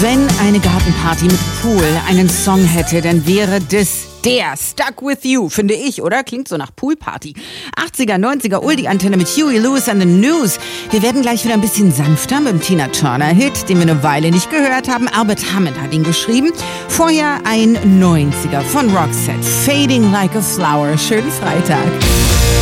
Wenn eine Gartenparty mit Pool einen Song hätte, dann wäre das der Stuck With You, finde ich, oder? Klingt so nach Poolparty. 80er, 90er, Uldi-Antenne mit Huey Lewis and the News. Wir werden gleich wieder ein bisschen sanfter mit dem Tina Turner-Hit, den wir eine Weile nicht gehört haben. Albert Hammond hat ihn geschrieben. Vorher ein 90er von Roxette, Fading Like a Flower. Schönen Freitag.